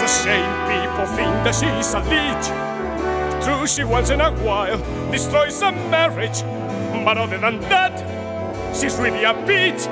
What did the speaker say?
same people think that she's a leech. True, she once in a while destroys a marriage, but other than that, she's really a peach.